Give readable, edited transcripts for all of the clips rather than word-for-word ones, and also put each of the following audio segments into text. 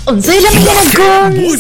11 de la mañana con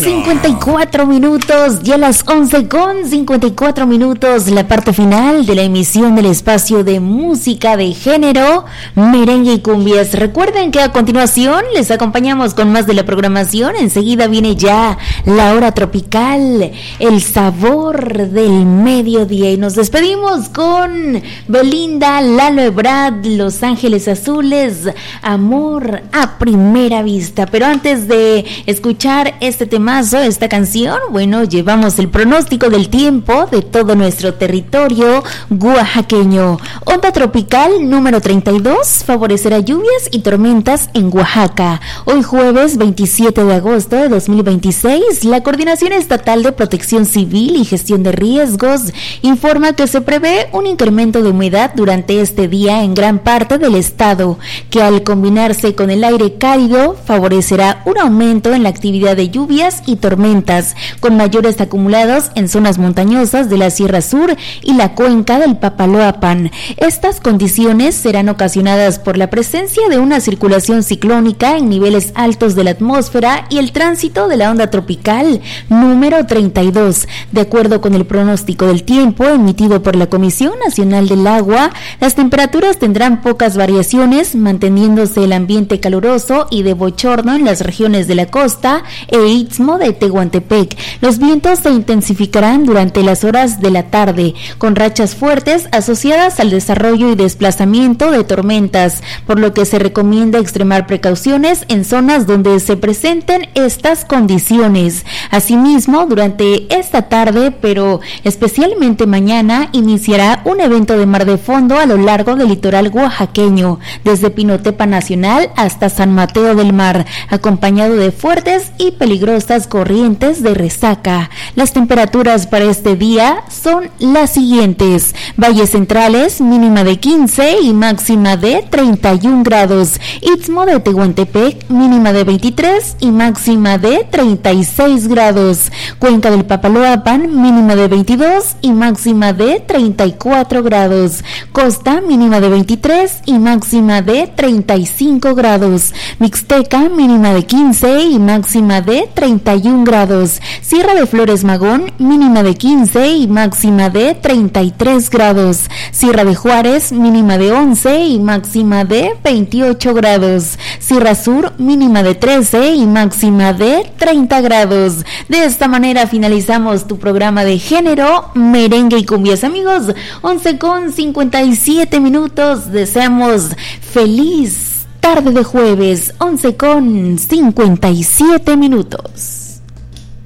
54 minutos, ya las 11 con 54 minutos, la parte final de la emisión del espacio de música de género, merengue y cumbias. Recuerden que a continuación les acompañamos con más de la programación. Enseguida viene ya la hora tropical, el sabor del mediodía, y nos despedimos con Belinda, Lalo Ebrard, Los Ángeles Azules, Amor a Primera Vista. Pero antes de escuchar este temazo, esta canción, bueno, llevamos el pronóstico del tiempo de todo nuestro territorio oaxaqueño. Onda tropical número 32 favorecerá lluvias y tormentas en Oaxaca. Hoy jueves 27 de agosto de 2026, la Coordinación Estatal de Protección Civil y Gestión de Riesgos informa que se prevé un incremento de humedad durante este día en gran parte del estado, que al combinarse con el aire cálido favorecerá un aumento en la actividad de lluvias y tormentas, con mayores acumulados en zonas montañosas de la Sierra Sur y la cuenca del Papaloapan. Estas condiciones serán ocasionadas por la presencia de una circulación ciclónica en niveles altos de la atmósfera y el tránsito de la onda tropical número 32. De acuerdo con el pronóstico del tiempo emitido por la Comisión Nacional del Agua, las temperaturas tendrán pocas variaciones, manteniéndose el ambiente caluroso y de bochorno en las regiones de la costa e istmo de Tehuantepec. Los vientos se intensificarán durante las horas de la tarde, con rachas fuertes asociadas al desarrollo y desplazamiento de tormentas, por lo que se recomienda extremar precauciones en zonas donde se presenten estas condiciones. Asimismo, durante esta tarde, pero especialmente mañana, iniciará un evento de mar de fondo a lo largo del litoral oaxaqueño, desde Pinotepa Nacional hasta San Mateo del Mar, acompañado de fuertes y peligrosas corrientes de resaca. Las temperaturas para este día son las siguientes: valles centrales, mínima de 15 y máxima de 31 grados, istmo de Tehuantepec, mínima de 23 y máxima de 36 grados, cuenca del Papaloapan, mínima de 22 y máxima de 34 grados, costa, mínima de 23 y máxima de 35 grados, Mixteca, mínima de 15 y máxima de 31 grados, Sierra de Flores Magón, mínima de 15 y máxima de 33 grados, Sierra de Juárez, mínima de 11 y máxima de 28 grados, Sierra Sur, mínima de 13 y máxima de 30 grados. De esta manera finalizamos tu programa de género, merengue y cumbias, amigos. 11 con 57 minutos, deseamos feliz tarde de jueves, 11 con 57 minutos.